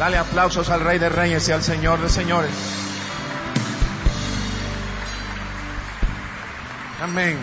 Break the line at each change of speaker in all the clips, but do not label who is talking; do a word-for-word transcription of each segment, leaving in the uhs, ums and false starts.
Dale aplausos al Rey de Reyes y al Señor de Señores. Amén.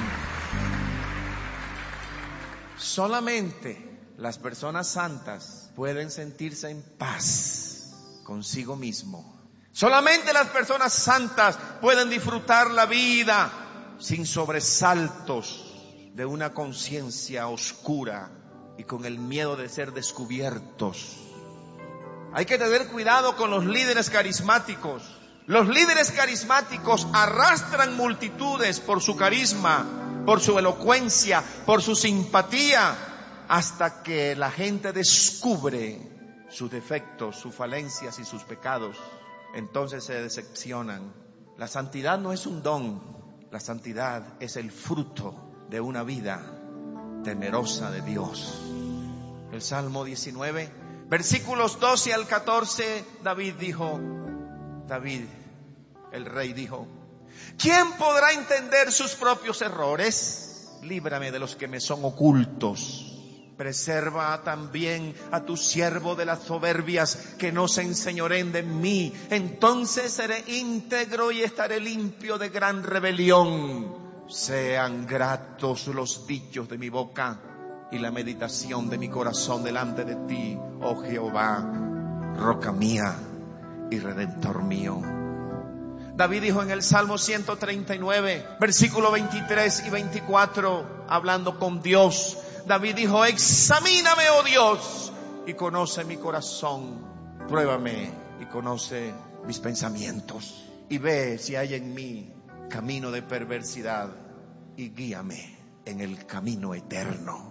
Solamente las personas santas pueden sentirse en paz consigo mismo. Solamente las personas santas pueden disfrutar la vida sin sobresaltos de una conciencia oscura y con el miedo de ser descubiertos. Hay que tener cuidado con los líderes carismáticos. Los líderes carismáticos arrastran multitudes por su carisma, por su elocuencia, por su simpatía, hasta que la gente descubre sus defectos, sus falencias y sus pecados. Entonces se decepcionan. La santidad no es un don, la santidad es el fruto de una vida temerosa de Dios. El Salmo diecinueve, versículos doce al catorce, David dijo, David, el rey dijo: ¿quién podrá entender sus propios errores? Líbrame de los que me son ocultos. Preserva también a tu siervo de las soberbias, que no se enseñoreen de mí. Entonces seré íntegro y estaré limpio de gran rebelión. Sean gratos los dichos de mi boca y la meditación de mi corazón delante de ti, oh Jehová, roca mía y redentor mío. David dijo en el Salmo ciento treinta y nueve, versículo veintitrés y veinticuatro, hablando con Dios, David dijo: examíname, oh Dios, y conoce mi corazón, pruébame y conoce mis pensamientos, y ve si hay en mí camino de perversidad, y guíame en el camino eterno.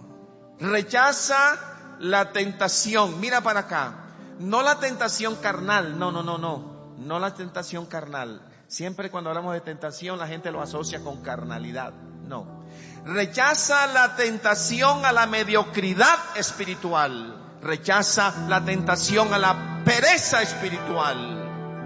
Rechaza la tentación. Mira para acá. No la tentación carnal. No, no, no, no. No la tentación carnal. Siempre cuando hablamos de tentación, la gente lo asocia con carnalidad. No. Rechaza la tentación a la mediocridad espiritual. Rechaza la tentación a la pereza espiritual.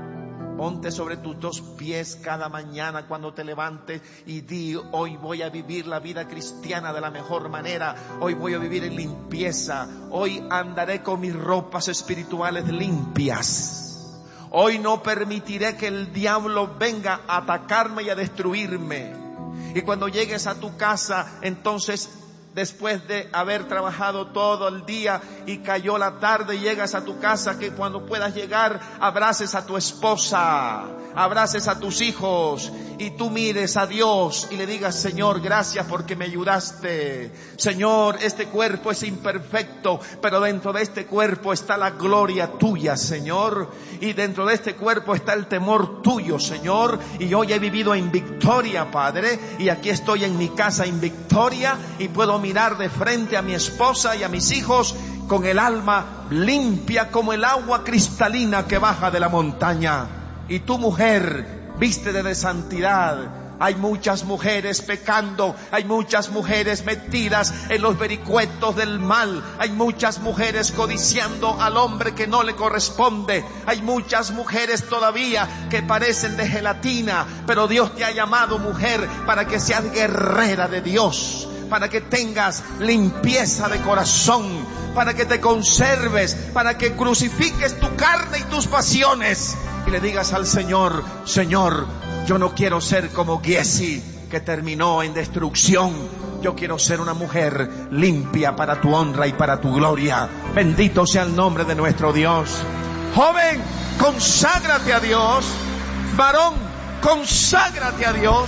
Ponte sobre tus dos pies cada mañana cuando te levantes y di: hoy voy a vivir la vida cristiana de la mejor manera. Hoy voy a vivir en limpieza. Hoy andaré con mis ropas espirituales limpias. Hoy no permitiré que el diablo venga a atacarme y a destruirme. Y cuando llegues a tu casa, entonces, después de haber trabajado todo el día y cayó la tarde, llegas a tu casa, que cuando puedas llegar abraces a tu esposa, abraces a tus hijos y tú mires a Dios y le digas: Señor, gracias porque me ayudaste. Señor, este cuerpo es imperfecto, pero dentro de este cuerpo está la gloria tuya, Señor, y dentro de este cuerpo está el temor tuyo, Señor, y hoy he vivido en victoria, Padre, y aquí estoy en mi casa en victoria y puedo mirar de frente a mi esposa y a mis hijos con el alma limpia como el agua cristalina que baja de la montaña. Y tu mujer, vístete de santidad. Hay muchas mujeres pecando, hay muchas mujeres metidas en los vericuetos del mal, hay muchas mujeres codiciando al hombre que no le corresponde, hay muchas mujeres todavía que parecen de gelatina, pero Dios te ha llamado, mujer, para que seas guerrera de Dios, para que tengas limpieza de corazón, para que te conserves, para que crucifiques tu carne y tus pasiones y le digas al Señor: Señor, yo no quiero ser como Giezi, que terminó en destrucción. Yo quiero ser una mujer limpia para tu honra y para tu gloria. Bendito sea el nombre de nuestro Dios. Joven, conságrate a Dios. Varón, conságrate a Dios.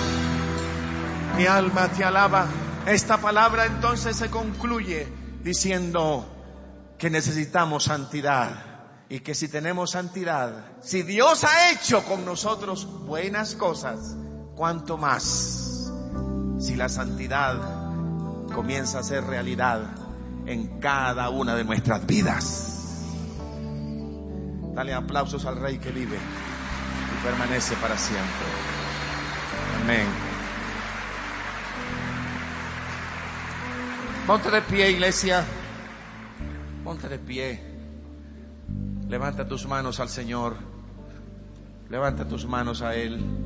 Mi alma te alaba. Esta palabra entonces se concluye diciendo que necesitamos santidad. Y que si tenemos santidad, si Dios ha hecho con nosotros buenas cosas, cuánto más si la santidad comienza a ser realidad en cada una de nuestras vidas. Dale aplausos al Rey que vive y permanece para siempre. Amén. Ponte de pie, iglesia. Ponte de pie. Levanta tus manos al Señor. Levanta tus manos a Él.